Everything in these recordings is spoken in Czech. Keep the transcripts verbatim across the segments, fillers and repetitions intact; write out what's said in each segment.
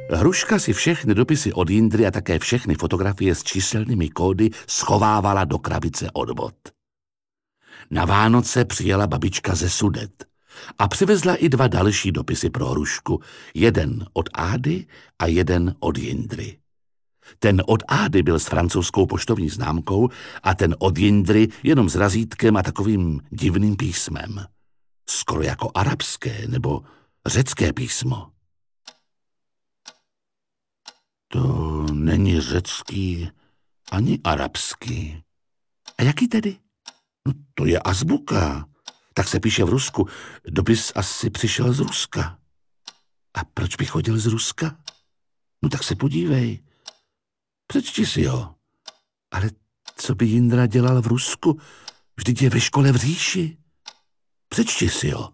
Hruška si všechny dopisy od Jindry a také všechny fotografie s číselnými kódy schovávala do krabice od vod. Na Vánoce přijela babička ze Sudet a přivezla i dva další dopisy pro Hrušku, jeden od Ády a jeden od Jindry. Ten od Ády byl s francouzskou poštovní známkou a ten od Jindry jenom s razítkem a takovým divným písmem. Skoro jako arabské nebo řecké písmo. To není řecký ani arabský. A jaký tedy? No to je azbuka. Tak se píše v Rusku. Dopis asi přišel z Ruska. A proč by chodil z Ruska? No tak se podívej. Přečti si ho. Ale co by Jindra dělal v Rusku? Vždyť je ve škole v říši. Přečti si ho.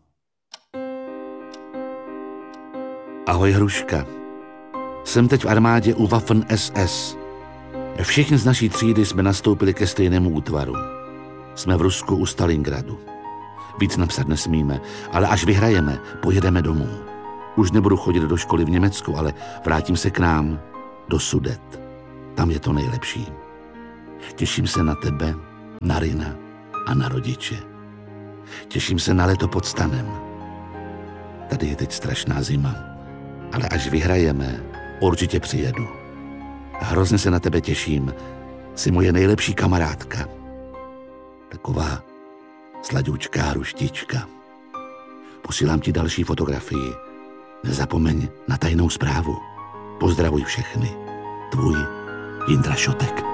Ahoj, Hruška. Jsem teď v armádě u Waffen es es. Všichni z naší třídy jsme nastoupili ke stejnému útvaru. Jsme v Rusku u Stalingradu. Víc napsat nesmíme, ale až vyhrajeme, pojedeme domů. Už nebudu chodit do školy v Německu, ale vrátím se k nám, do Sudet. Tam je to nejlepší. Těším se na tebe, na Rina a na rodiče. Těším se na léto pod stanem. Tady je teď strašná zima, ale až vyhrajeme, určitě přijedu. Hrozně se na tebe těším. Jsi moje nejlepší kamarádka. Taková sladučká hruštička. Posílám ti další fotografii. Nezapomeň na tajnou zprávu. Pozdravuj všechny. Tvůj Jindra Šotek.